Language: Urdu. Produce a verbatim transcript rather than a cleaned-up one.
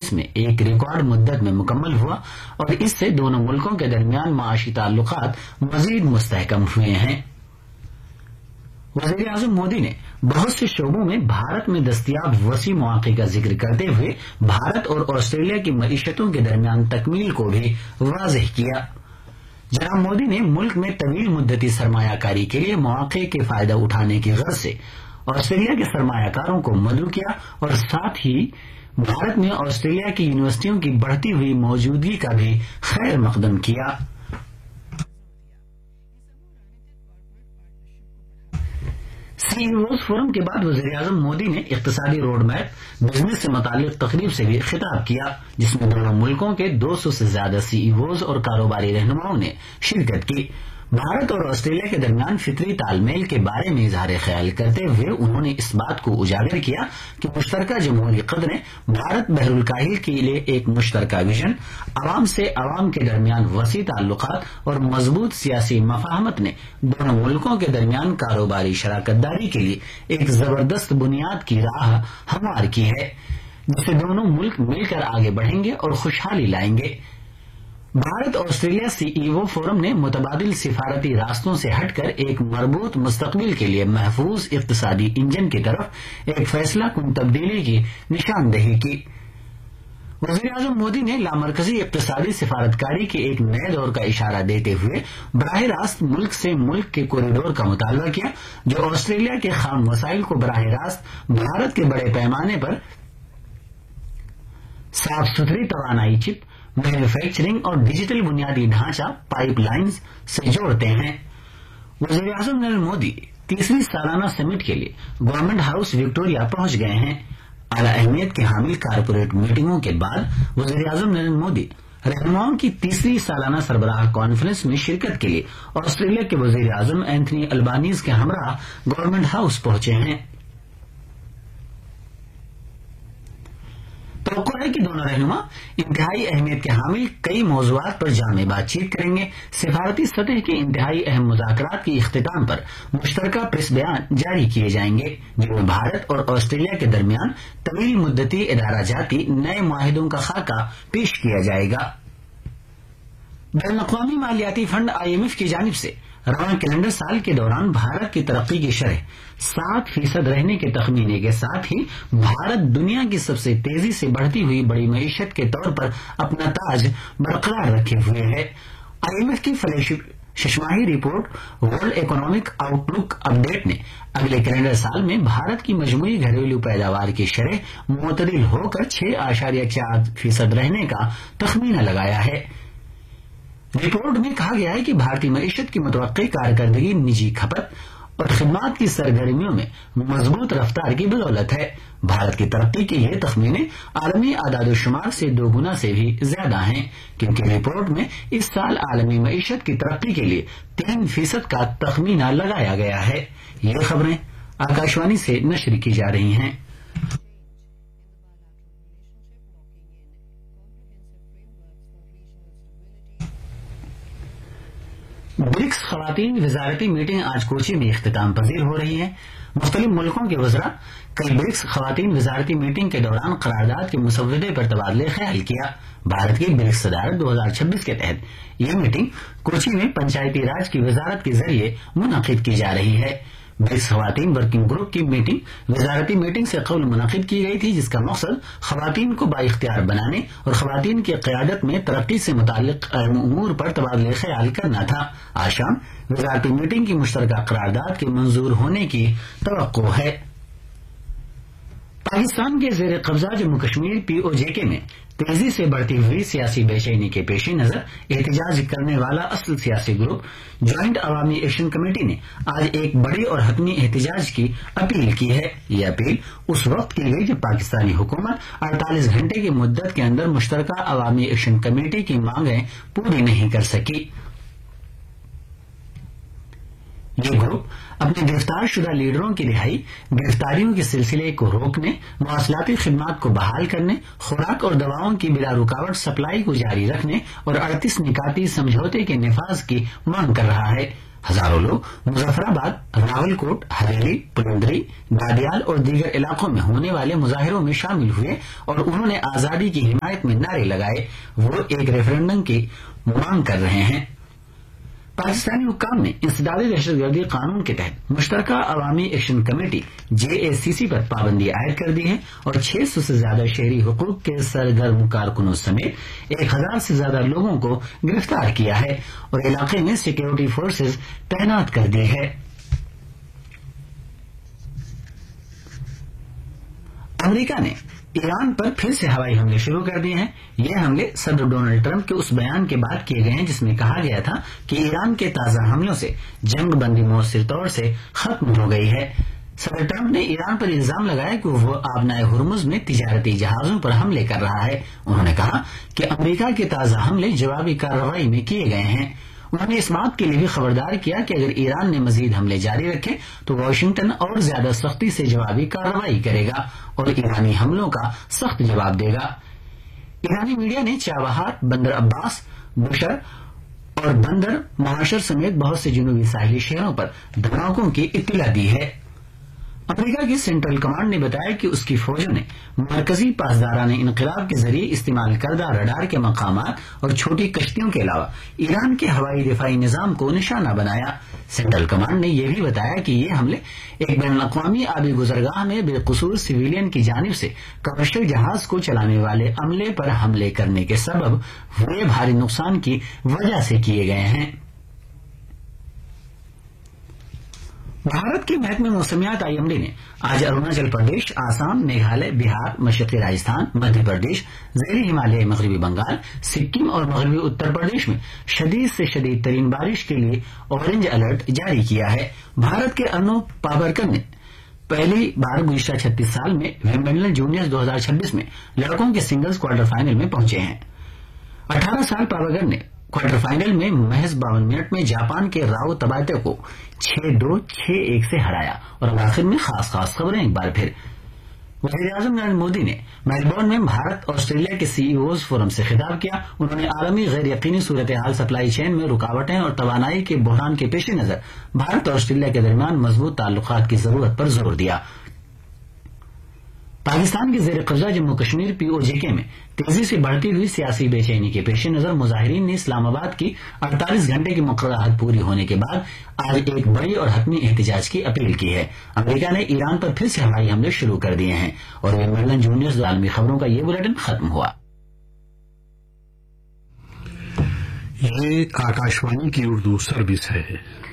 بائیس میں ایک ریکارڈ مدت میں مکمل ہوا اور اس سے دونوں ملکوں کے درمیان معاشی تعلقات مزید مستحکم ہوئے ہیں۔ وزیر اعظم مودی نے بہت سے شعبوں میں بھارت میں دستیاب وسیع مواقع کا ذکر کرتے ہوئے بھارت اور آسٹریلیا کی معیشتوں کے درمیان تکمیل کو بھی واضح کیا۔ جناب مودی نے ملک میں طویل مدتی سرمایہ کاری کے لیے مواقع کے فائدہ اٹھانے کی غرض سے آسٹریلیا کے سرمایہ کاروں کو مدعو کیا اور ساتھ ہی بھارت میں آسٹریلیا کی یونیورسٹیوں کی بڑھتی ہوئی موجودگی کا بھی خیر مقدم کیا۔ سی ای اوز فورم کے بعد وزیر اعظم مودی نے اقتصادی روڈ میپ بزنس سے متعلق تقریب سے بھی خطاب کیا، جس میں دونوں ملکوں کے دو سو سے زیادہ سی ای اوز اور کاروباری رہنماؤں نے شرکت کی۔ بھارت اور آسٹریلیا کے درمیان فطری تال میل کے بارے میں اظہار خیال کرتے ہوئے انہوں نے اس بات کو اجاگر کیا کہ مشترکہ جمہوری قدریں بھارت بحر الکاہل کے لیے ایک مشترکہ ویژن، عوام سے عوام کے درمیان وسیع تعلقات اور مضبوط سیاسی مفاہمت نے دونوں ملکوں کے درمیان کاروباری شراکت داری کے لیے ایک زبردست بنیاد کی راہ ہموار کی ہے، جس سے دونوں ملک مل کر آگے بڑھیں گے اور خوشحالی لائیں گے۔ بھارت آسٹریلیا سی ای او فورم نے متبادل سفارتی راستوں سے ہٹ کر ایک مربوط مستقبل کے لیے محفوظ اقتصادی انجن کی طرف ایک فیصلہ کن تبدیلی کی نشاندہی کی۔ وزیر اعظم مودی نے لامرکزی اقتصادی سفارتکاری کے ایک نئے دور کا اشارہ دیتے ہوئے براہ راست ملک سے ملک کے کوریڈور کا مطالبہ کیا، جو آسٹریلیا کے خام وسائل کو براہ راست بھارت کے بڑے پیمانے پر صاف ستھری توانائی چپ، مینوفیکچرنگ اور ڈیجیٹل بنیادی ڈھانچہ پائپ لائنز سے جوڑتے ہیں۔ وزیر اعظم نریندر مودی تیسری سالانہ سمٹ کے لیے گورنمنٹ ہاؤس وکٹوریہ پہنچ گئے ہیں۔ اعلیٰ اہمیت کے حامل کارپوریٹ میٹنگوں کے بعد وزیر اعظم نریندر مودی رہنماؤں کی تیسری سالانہ سربراہ کانفرنس میں شرکت کے لیے آسٹریلیا کے وزیر اعظم اینتھنی البانیز کے ہمراہ گورنمنٹ ہاؤس پہنچے ہیں۔ توقع ہے کہ دونوں رہنما انتہائی اہمیت کے حامل کئی موضوعات پر جامع بات چیت کریں گے۔ سفارتی سطح کے انتہائی اہم مذاکرات کے اختتام پر مشترکہ پریس بیان جاری کیے جائیں گے، جن میں بھارت اور آسٹریلیا کے درمیان طویل مدتی ادارہ جاتی نئے معاہدوں کا خاکہ پیش کیا جائے گا۔ بین الاقوامی مالیاتی فنڈ آئی ایم ایف کی جانب سے رواں کیلنڈر سال کے دوران بھارت کی ترقی کی شرح سات فیصد رہنے کے تخمینے کے ساتھ ہی بھارت دنیا کی سب سے تیزی سے بڑھتی ہوئی بڑی معیشت کے طور پر اپنا تاج برقرار رکھے ہوئے ہے۔ آئی ایم ایف کی flash ششماہی report world economic out لک اپ ڈیٹ نے اگلے کیلنڈر سال میں بھارت کی مجموعی گھریلو پیداوار کی شرح معتدل ہو کر چھ اشاریہ چار فیصد رہنے کا تخمینہ لگایا ہے۔ رپورٹ میں کہا گیا ہے کہ بھارتی معیشت کی متوقع کارکردگی نجی کھپت اور خدمات کی سرگرمیوں میں مضبوط رفتار کی بدولت ہے۔ بھارت کی ترقی کے یہ تخمینے عالمی اعداد و شمار سے دو گنا سے بھی زیادہ ہیں، کیونکہ رپورٹ میں اس سال عالمی معیشت کی ترقی کے لیے تین فیصد کا تخمینہ لگایا گیا ہے۔ یہ خبریں آکاشوانی سے نشر کی جا رہی ہیں۔ برکس خواتین وزارتی میٹنگ آج کوچی میں اختتام پذیر ہو رہی ہے۔ مختلف ملکوں کے وزراء کل برکس خواتین وزارتی میٹنگ کے دوران قرارداد کے مسودے پر تبادلہ خیال کیا۔ بھارت کی برکس صدارت دو ہزار چھبیس کے تحت یہ میٹنگ کوچی میں پنچایتی راج کی وزارت کے ذریعے منعقد کی جا رہی ہے۔ برکس خواتین ورکنگ گروپ کی میٹنگ وزارتی میٹنگ سے قبل منعقد کی گئی تھی، جس کا مقصد خواتین کو بااختیار بنانے اور خواتین کی قیادت میں ترقی سے متعلق اہم امور پر تبادلہ خیال کرنا تھا۔ آج شام وزارتی میٹنگ کی مشترکہ قرارداد کے منظور ہونے کی توقع ہے۔ پاکستان کے زیر قبضہ جموں کشمیر پی او جے کے میں تیزی سے بڑھتی ہوئی سیاسی بے چینی کے پیش نظر احتجاج کرنے والا اصل سیاسی گروپ جوائنٹ عوامی ایکشن کمیٹی نے آج ایک بڑی اور حتمی احتجاج کی اپیل کی ہے۔ یہ اپیل اس وقت کی گئی جب پاکستانی حکومت اڑتالیس گھنٹے کی مدت کے اندر مشترکہ عوامی ایکشن کمیٹی کی مانگیں پوری نہیں کر سکی۔ یہ گروپ اپنے گرفتار شدہ لیڈروں کی رہائی، گرفتاریوں کے سلسلے کو روکنے، مواصلاتی خدمات کو بحال کرنے، خوراک اور دواؤں کی بلا رکاوٹ سپلائی کو جاری رکھنے اور اڑتیس نکاتی سمجھوتے کے نفاذ کی مانگ کر رہا ہے۔ ہزاروں لوگ مظفر آباد، راول کوٹ، حویلی، پلندری، دادیال اور دیگر علاقوں میں ہونے والے مظاہروں میں شامل ہوئے اور انہوں نے آزادی کی حمایت میں نعرے لگائے۔ وہ ایک ریفرنڈم کی مانگ کر رہے ہیں۔ پاکستانی حکام نے انسداد دہشت گردی قانون کے تحت مشترکہ عوامی ایکشن کمیٹی جے اے سی سی پر پابندی عائد کر دی ہے اور چھ سو سے زیادہ شہری حقوق کے سرگرم کارکنوں سمیت ایک ہزار سے زیادہ لوگوں کو گرفتار کیا ہے اور علاقے میں سیکورٹی فورسز تعینات کر دی ہے۔ امریکہ نے ایران پر پھر سے ہوائی حملے شروع کر دیے ہیں۔ یہ حملے صدر ڈونلڈ ٹرمپ کے اس بیان کے بعد کیے گئے ہیں جس میں کہا گیا تھا کہ ایران کے تازہ حملوں سے جنگ بندی مؤثر طور سے ختم ہو گئی ہے۔ صدر ٹرمپ نے ایران پر الزام لگایا کہ وہ آبنائے ہرمز میں تجارتی جہازوں پر حملے کر رہا ہے۔ انہوں نے کہا کہ امریکہ کے تازہ حملے جوابی کارروائی میں کیے گئے ہیں۔ انہوں نے اس بات کے لیے بھی خبردار کیا کہ اگر ایران نے مزید حملے جاری رکھے تو واشنگٹن اور زیادہ سختی سے جوابی کارروائی کرے گا اور ایرانی حملوں کا سخت جواب دے گا۔ ایرانی میڈیا نے چابہار، بندر عباس، بشر اور بندر معاشر سمیت بہت سے جنوبی ساحلی شہروں پر دھماکوں کی اطلاع دی ہے۔ امریکہ کی سینٹرل کمانڈ نے بتایا کہ اس کی فوجوں نے مرکزی پاسداران انقلاب کے ذریعے استعمال کردہ رڈار کے مقامات اور چھوٹی کشتیوں کے علاوہ ایران کے ہوائی دفاعی نظام کو نشانہ بنایا۔ سینٹرل کمانڈ نے یہ بھی بتایا کہ یہ حملے ایک بین الاقوامی آبی گزرگاہ میں بے قصور سویلین کی جانب سے کمرشل جہاز کو چلانے والے عملے پر حملے کرنے کے سبب ہوئے بھاری نقصان کی وجہ سے کیے گئے ہیں۔ بھارت کے محکمہ موسمیات آئی ایم ڈی نے آج اروناچل پردیش، آسام، میگھالیہ، بہار، مشرقی راجستھان، مدھیہ پردیش، زیریں ہمالیہ مغربی بنگال، سکم اور مغربی اتر پردیش میں شدید سے شدید ترین بارش کے لیے اورنج الرٹ جاری کیا ہے۔ بھارت کے ارنو پاورکر نے پہلی بار گزشتہ چھتیس سال میں ومبلڈن جونیئر دو ہزار چھبیس میں لڑکوں کے سنگلز کوارٹر فائنل میں پہنچے ہیں۔ اٹھارہ سال پاورکر نے کوارٹر فائنل میں محض باون منٹ میں جاپان کے راؤ تباتے کو چھ دو چھ ایک سے ہرایا۔ اور آخر میں خاص خاص خبریں ایک بار پھر۔ وزیر اعظم نریندر مودی نے میلبورن میں بھارت آسٹریلیا کے سی ای اوز فورم سے خطاب کیا۔ انہوں نے عالمی غیر یقینی صورتحال سپلائی چین میں رکاوٹیں اور توانائی کے بحران کے پیش نظر بھارت اور آسٹریلیا کے درمیان مضبوط تعلقات کی ضرورت پر زور دیا۔ پاکستان کے زیر قبضہ جموں کشمیر پی او جے کے میں تیزی سے بڑھتی ہوئی سیاسی بے چینی کے پیش نظر مظاہرین نے اسلام آباد کی اڑتالیس گھنٹے کی مقررہ حد پوری ہونے کے بعد آج ایک بڑی اور حتمی احتجاج کی اپیل کی ہے۔ امریکہ نے ایران پر پھر سے ہوائی حملے شروع کر دیے ہیں اور ومبلڈن جونیئرز عالمی خبروں کا یہ بلیٹن ختم ہوا۔ یہ آکاشوانی کی اردو سروس ہے۔